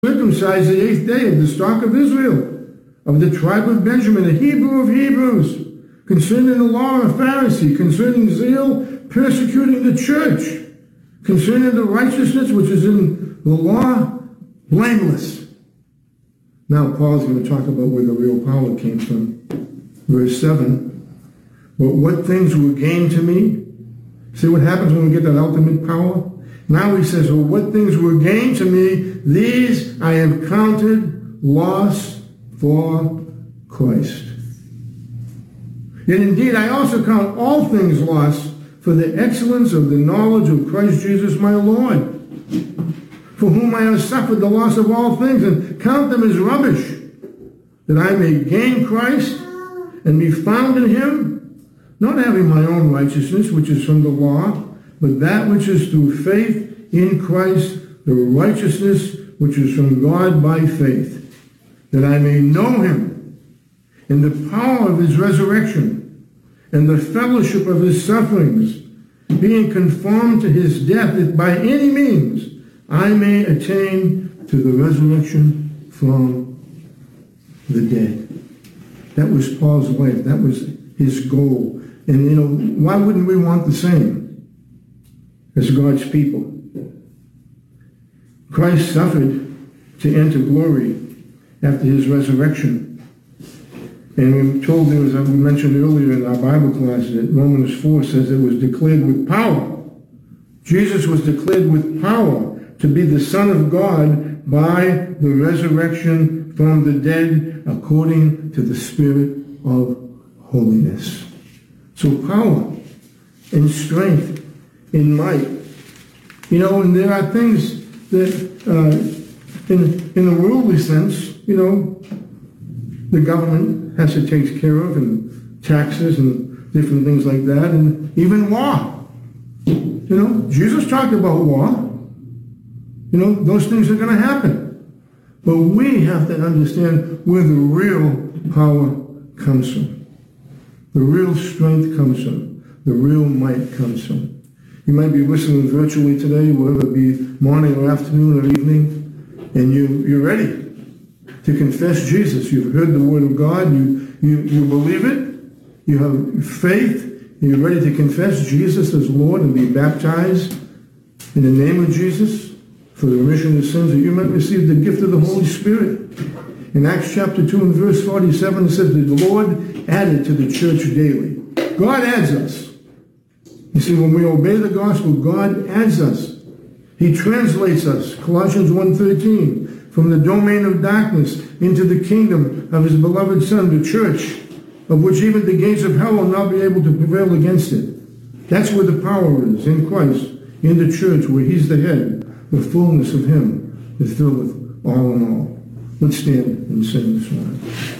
circumcised the 8th day of the stock of Israel, of the tribe of Benjamin, a Hebrew of Hebrews, concerning the law, a Pharisee, concerning zeal, persecuting the church, concerning the righteousness which is in the law, blameless. Now Paul's going to talk about where the real power came from. Verse 7, but what things were gained to me? See what happens when we get that ultimate power? Now he says, well, what things were gained to me, these I have counted loss for Christ. Yet indeed I also count all things lost for the excellence of the knowledge of Christ Jesus my Lord, for whom I have suffered the loss of all things, and count them as rubbish, that I may gain Christ and be found in him, not having my own righteousness, which is from the law, but that which is through faith in Christ, the righteousness which is from God by faith, that I may know him in the power of his resurrection and the fellowship of his sufferings, being conformed to his death, that by any means I may attain to the resurrection from the dead. That was Paul's life. That was his goal. And, why wouldn't we want the same as God's people? Christ suffered to enter glory after his resurrection. And we're told there was, as we mentioned earlier in our Bible class, that Romans 4 says it was declared with power. Jesus was declared with power to be the Son of God by the resurrection from the dead according to the Spirit of holiness. So power and strength and might. And there are things that in a worldly sense, the government has to take care of, and taxes and different things like that, and even war. Jesus talked about war. Those things are going to happen. But we have to understand where the real power comes from. The real strength comes from. The real might comes from. You might be listening virtually today, whether it be morning or afternoon or evening, and you're ready to confess Jesus. You've heard the word of God. You believe it. You have faith. And you're ready to confess Jesus as Lord and be baptized in the name of Jesus for the remission of sins, that you might receive the gift of the Holy Spirit. In Acts chapter 2 and verse 47, it says that the Lord added to the church daily. God adds us. You see, when we obey the gospel, God adds us. He translates us, Colossians 1:13, from the domain of darkness into the kingdom of his beloved Son, the church, of which even the gates of hell will not be able to prevail against it. That's where the power is, in Christ, in the church, where he's the head. The fullness of him is filled with all in all. Let's stand and sing this morning.